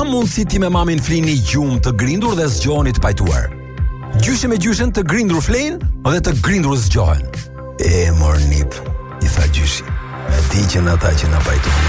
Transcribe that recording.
ka mundësi ti me mamin flini gjumë të grindur dhe zgjoheni të pajtuar? Gjyshe me gjyshen të grindur flenë dhe të grindur zgjohen. E mor nip, i tha gjyshi. E di që në ata që në pajtuar